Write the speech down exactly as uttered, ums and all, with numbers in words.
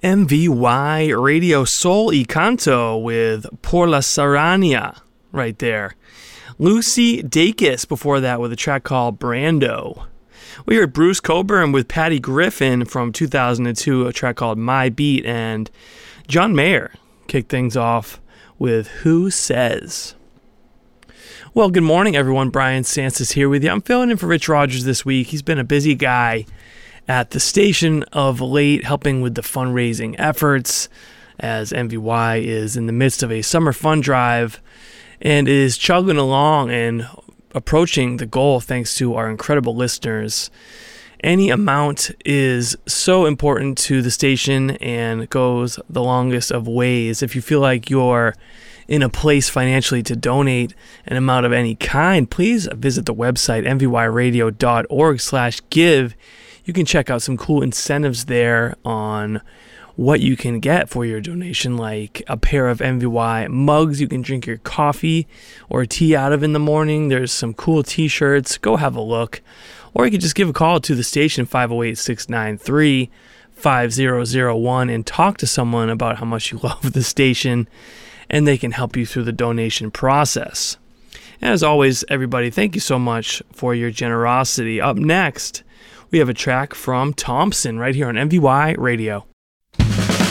M V Y Radio Soul y Canto with Por la Sarania right there. Lucy Dacus before that with a track called Brando. We heard Bruce Cockburn with Patty Griffin from two thousand two, a track called My Beat, and John Mayer kicked things off with Who Says. Well, good morning, everyone. Brian Sansis here with you. I'm filling in for Rich Rogers this week. He's been a busy guy at the station of late, helping with the fundraising efforts as M V Y is in the midst of a summer fund drive and is chugging along and approaching the goal thanks to our incredible listeners. Any amount is so important to the station and goes the longest of ways. If you feel like you're in a place financially to donate an amount of any kind, please visit the website m v y radio dot org slash give. You can check out some cool incentives there on what you can get for your donation, like a pair of M V Y mugs you can drink your coffee or tea out of in the morning. There's some cool t-shirts. Go have a look. Or you can just give a call to the station, five oh eight, six nine three, five oh oh one, and talk to someone about how much you love the station, and they can help you through the donation process. As always, everybody, thank you so much for your generosity. Up next, we have a track from Thompson right here on M V Y Radio.